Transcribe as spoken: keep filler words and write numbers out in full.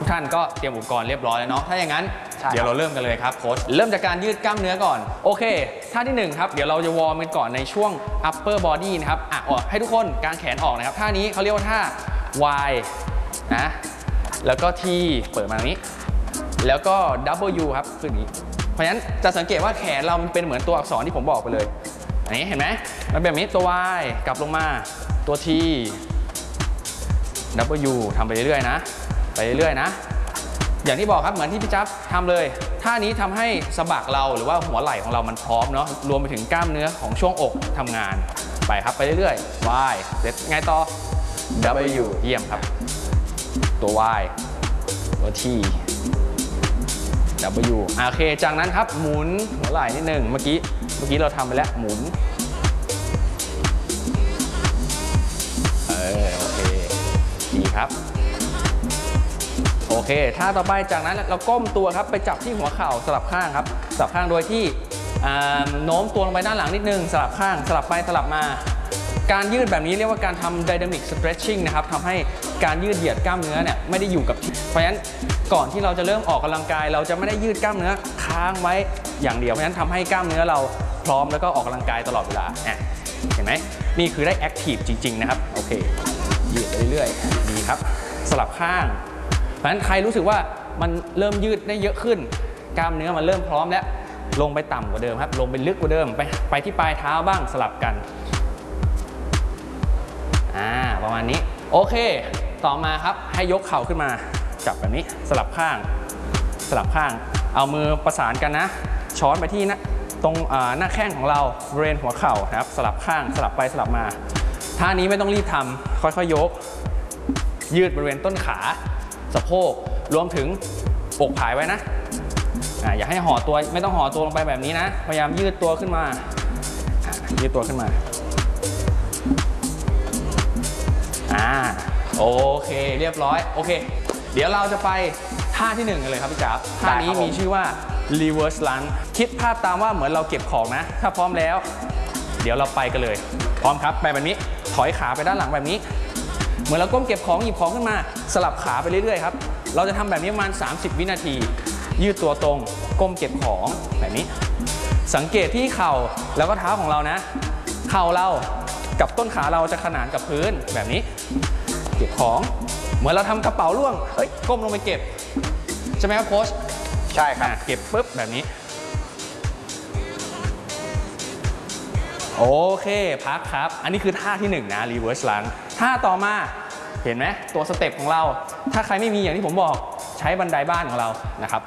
ท่านก็เตรียมอุปกรณ์เรียบร้อยแล้วเนาะถ้าอย่างนั้นเดี๋ยวเราเริ่มกันเลยครับโค้ชเริ่มจากการยืดกล้ามเนื้อก่อนโอเคท่าที่หนึ่งครับเดี๋ยวเราจะวอร์มกันก่อนในช่วง upper body นะครับอ่ะให้ทุกคนกางแขนออกนะครับท่านี้เขาเรียกว่าท่า Y นะแล้วก็ T เปิดมาตรงนี้แล้วก็ W ครับคืออย่างนี้เพราะฉะนั้นจะสังเกตว่าแขนเรามันเป็นเหมือนตัวอักษรที่ผมบอกไปเลยอันนี้เห็นไหมมันเป็นแบบนี้ตัว Y กลับลงมาตัว T W ทำไปเรื่อยๆนะไปเรื่อยๆนะอย่างที่บอกครับเหมือนที่พี่จับทำเลยท่านี้ทำให้สะบักเราหรือว่าหัวไหล่ของเรามันพร้อมเนาะรวมไปถึงกล้ามเนื้อของช่วงอกทำงานไปครับไปเรื่อยๆ Y เสร็จไงต่อ W เยี่ยมครับตัว Y ตัว T W โอเคจากนั้นครับหมุนหัวไหล่นิดนึงเมื่อกี้เมื่อกี้เราทำไปแล้วหมุนเออโอเคดีครับโอเคท่าต่อไปจากนั้นเราก้มตัวครับไปจับที่หัวเข่าสลับข้างครับสลับข้างโดยที่โน้มตัวลงไปด้านหลังนิดนึงสลับข้างสลับไปสลับมาการยืดแบบนี้เรียกว่าการทำ dynamic stretching นะครับทำให้การยืดเหยียดกล้ามเนื้อเนี่ยไม่ได้อยู่กับที่เพราะฉะนั้นก่อนที่เราจะเริ่มออกกำลังกายเราจะไม่ได้ยืดกล้ามเนื้อค้างไว้อย่างเดียวเพราะฉะนั้นทำให้กล้ามเนื้อเราพร้อมแล้วก็ออกกำลังกายตลอดเวลาเห็นไหมนี่คือได้ active จริงๆนะครับโอเคยืดไปเรื่อยๆดีครับสลับข้างเพราะฉะนั้นใครรู้สึกว่ามันเริ่มยืดได้เยอะขึ้นกล้ามเนื้อมันเริ่มพร้อมแล้วลงไปต่ำกว่าเดิมครับลงไปลึกกว่าเดิมไปไปที่ปลายเท้าบ้างสลับกันอ่าประมาณนี้โอเคต่อมาครับให้ยกเข่าขึ้นมาจับแบบนี้สลับข้างสลับข้างเอามือประสานกันนะช้อนไปที่นะตรงหน้าแข้งของเราบริเวณหัวเข่านะครับสลับข้างสลับไปสลับมาท่านี้ไม่ต้องรีบทำค่อยๆยกยืดบริเวณต้นขาสะโพกรวมถึงอกผายไว้นะอ่าอย่าให้ห่อตัวไม่ต้องห่อตัวลงไปแบบนี้นะพยายามยืดตัวขึ้นมายืดตัวขึ้นมาอ่าโอเคเรียบร้อยโอเคเดี๋ยวเราจะไปท่าที่หนึ่งกันเลยครับพี่จ๋าท่านี้มีชื่อว่า reverse lunge คิดภาพตามว่าเหมือนเราเก็บของนะถ้าพร้อมแล้วเดี๋ยวเราไปกันเลยพร้อมครับไปแบบนี้ถอยขาไปด้านหลังแบบนี้เหมือนเราก้มเก็บของหยิบของขึ้นมาสลับขาไปเรื่อยๆครับเราจะทำแบบนี้ประมาณสามสิบวินาทียืดตัวตรงก้มเก็บของแบบนี้สังเกตที่เข่าแล้วก็เท้าของเรานะเข่าเรากับต้นขาเราจะขนานกับพื้นแบบนี้เก็บของเหมือนเราทำกระเป๋าล่วงเฮ้ยก้มลงไปเก็บใช่ไหมครับโค้ชใช่ครับเก็บปุ๊บแบบนี้โอเคพักครับอันนี้คือท่าที่หนึ่งนะ reverse lunge ท่าต่อมาเห็นไหมตัวสเต็ปของเราถ้าใครไม่มีอย่างที่ผมบอกใช้บันไดบ้านของเรานะครับ